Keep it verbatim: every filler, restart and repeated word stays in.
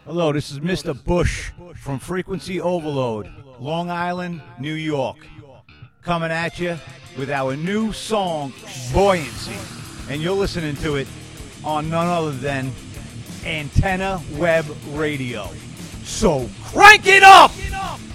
Hello, this is Mister Bush from Frequency Overload, Long Island, New York, coming at you with our new song, Buoyancy. And you're listening to it on none other than Antenna Web Radio. So crank it up!